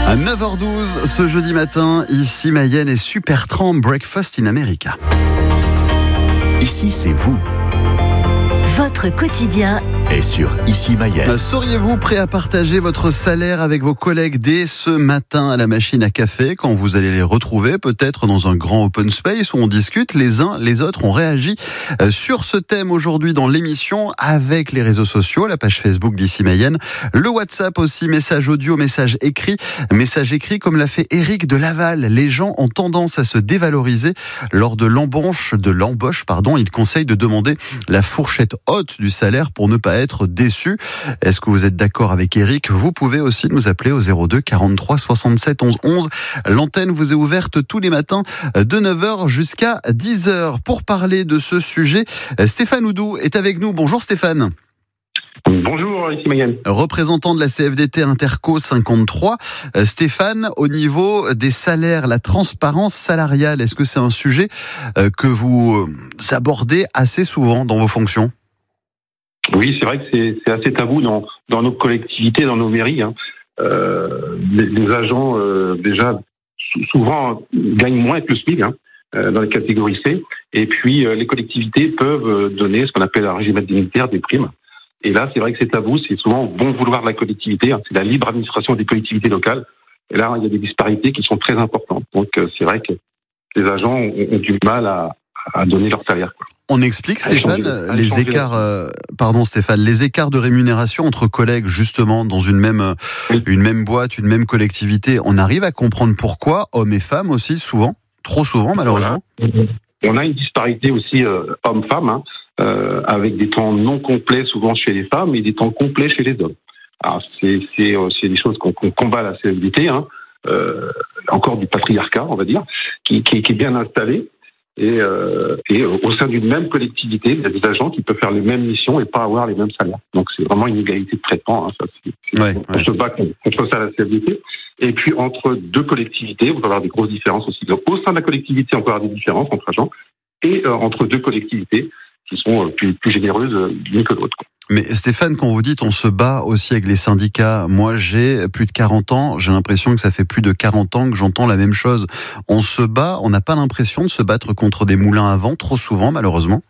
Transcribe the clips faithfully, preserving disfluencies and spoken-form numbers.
À neuf heures douze, ce jeudi matin, ici Mayenne et Supertramp Breakfast in America. Ici, c'est vous. Votre quotidien Et sur Ici Mayenne. Seriez-vous prêt à partager votre salaire avec vos collègues dès ce matin à la machine à café, quand vous allez les retrouver, peut-être dans un grand open space où on discute? Les uns, les autres ont réagi sur ce thème aujourd'hui dans l'émission avec les réseaux sociaux, la page Facebook d'Ici Mayenne, le WhatsApp aussi, message audio, message écrit, message écrit comme l'a fait Eric de Laval. Les gens ont tendance à se dévaloriser lors de l'embauche, de l'embauche, pardon. Il conseille de demander la fourchette haute du salaire pour ne pas être déçu. Est-ce que vous êtes d'accord avec Eric? Vous pouvez aussi nous appeler au zéro deux quarante-trois soixante-sept onze onze. L'antenne vous est ouverte tous les matins de neuf heures jusqu'à dix heures. Pour parler de ce sujet, Stéphane Oudou est avec nous. Bonjour Stéphane. Bonjour, ici Mayenne. Représentant de la C F D T Interco cinquante-trois. Stéphane, au niveau des salaires, la transparence salariale, est-ce que c'est un sujet que vous abordez assez souvent dans vos fonctions? Oui, c'est vrai que c'est, c'est assez tabou dans, dans nos collectivités, dans nos mairies. Hein. Euh, les, les agents, euh, déjà, souvent gagnent moins que le SMIC hein, euh, dans les catégories C. Et puis, euh, les collectivités peuvent donner ce qu'on appelle un régime indemnitaire, des primes. Et là, c'est vrai que c'est tabou, c'est souvent au bon vouloir de la collectivité. Hein, c'est la libre administration des collectivités locales. Et là, il y a des disparités qui sont très importantes. Donc, euh, c'est vrai que les agents ont, ont du mal à, à donner leur salaire, quoi. On explique, Stéphane, changer, les changer. écarts, euh, pardon Stéphane, les écarts de rémunération entre collègues, justement, dans une même, Oui. une même boîte, une même collectivité. On arrive à comprendre pourquoi, hommes et femmes aussi, souvent, trop souvent, malheureusement. Voilà. On a une disparité aussi euh, hommes-femmes, hein, euh, avec des temps non complets souvent chez les femmes et des temps complets chez les hommes. Alors, c'est, c'est, euh, c'est des choses qu'on, qu'on combat à la C F D T, hein, euh, encore du patriarcat, on va dire, qui, qui, qui est bien installé. Et, euh, et au sein d'une même collectivité, il y a des agents qui peuvent faire les mêmes missions et pas avoir les mêmes salaires. Donc c'est vraiment une égalité de traitement. Hein, ça, c'est, c'est, Ouais, on ouais. se bat contre, contre ça à la C F D T. Et puis entre deux collectivités, on peut avoir des grosses différences aussi. Donc au sein de la collectivité, on peut avoir des différences entre agents et euh, entre deux collectivités qui sont euh, plus, plus généreuses euh, l'une que l'autre, quoi. Mais Stéphane, quand vous dites on se bat aussi avec les syndicats, moi j'ai plus de quarante ans, j'ai l'impression que ça fait plus de quarante ans que j'entends la même chose. On se bat, on n'a pas l'impression de se battre contre des moulins à vent, trop souvent malheureusement.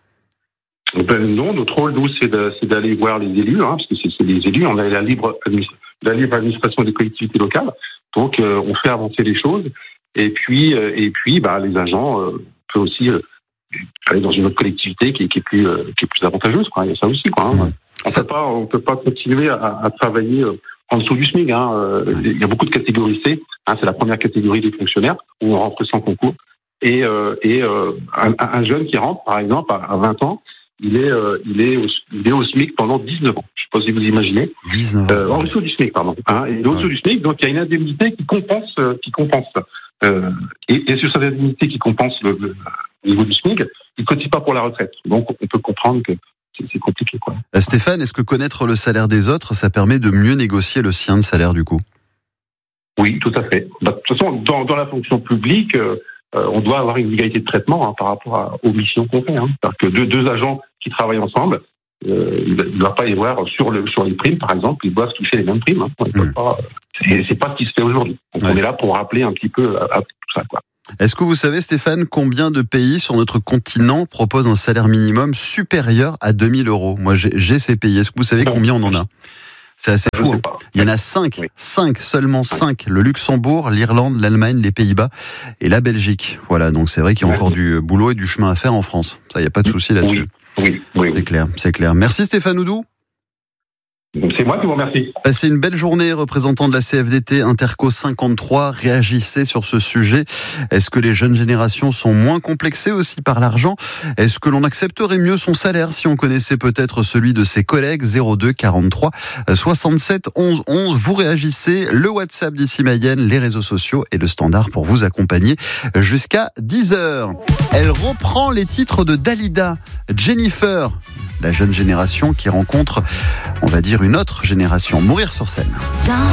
Ben non, notre rôle, nous, c'est, de, c'est d'aller voir les élus, hein, parce que c'est, c'est les élus, on a la libre, administ- la libre administration des collectivités locales, donc euh, on fait avancer les choses, et puis, euh, et puis bah, les agents euh, peuvent aussi euh, aller dans une autre collectivité qui, qui, est, plus, euh, qui est plus avantageuse, quoi. Il y a ça aussi, quoi. Hein. Mmh. On Ça... peut pas, on peut pas continuer à, à travailler euh, en dessous du SMIC. Hein. Euh, Ouais. Il y a beaucoup de catégories C, hein, c'est la première catégorie des fonctionnaires, où on rentre sans concours, et, euh, et euh, un, un jeune qui rentre, par exemple, à, à vingt ans, il est, euh, il, est au, il est au SMIC pendant dix-neuf ans. Je ne sais pas si vous imaginez. dix-neuf Euh, en dessous du SMIC, pardon. Hein, il est au-dessous Ouais. du SMIC, donc il y a une indemnité qui compense, euh, qui compense. Euh, et, et sur cette indemnité qui compense le, le niveau du SMIC, il ne cotise pas pour la retraite. Donc on peut comprendre que c'est, c'est compliqué, quoi. Euh, Stéphane, est-ce que connaître le salaire des autres, ça permet de mieux négocier le sien de salaire du coup? Oui, tout à fait. Bah, de toute façon, dans, dans la fonction publique, euh, on doit avoir une égalité de traitement hein, par rapport à, aux missions qu'on fait. Hein. C'est-à-dire que deux, deux agents qui travaillent ensemble, euh, il ne doit pas y avoir sur, le, sur les primes, par exemple, ils doivent toucher les mêmes primes. Hein. On ne peut Mmh. pas, c'est, c'est pas ce qui se fait aujourd'hui. Donc Ouais. on est là pour rappeler un petit peu à, à tout ça, quoi. Est-ce que vous savez, Stéphane, combien de pays sur notre continent proposent un salaire minimum supérieur à deux mille euros? Moi, j'ai, j'ai ces pays. Est-ce que vous savez Non. combien on en a? C'est assez Je fou. sais Hein. pas. Il y en a cinq. Oui. Cinq, seulement cinq. Le Luxembourg, l'Irlande, l'Allemagne, les Pays-Bas et la Belgique. Voilà, donc c'est vrai qu'il y a encore du boulot et du chemin à faire en France. Ça, il n'y a pas de souci là-dessus. Oui, oui, oui. C'est oui. clair, c'est clair. Merci Stéphane Oudou. Donc, c'est moi qui vous remercie. Passez une belle journée, représentant de la C F D T Interco cinquante-trois. Réagissez sur ce sujet. Est-ce que les jeunes générations sont moins complexées aussi par l'argent? Est-ce que l'on accepterait mieux son salaire si on connaissait peut-être celui de ses collègues? Zéro deux quarante-trois soixante-sept onze onze. Vous réagissez. Le WhatsApp d'Ici Mayenne, les réseaux sociaux et le standard pour vous accompagner jusqu'à dix heures. Elle reprend les titres de Dalida, Jennifer. La jeune génération qui rencontre, on va dire, une autre génération. Mourir sur scène.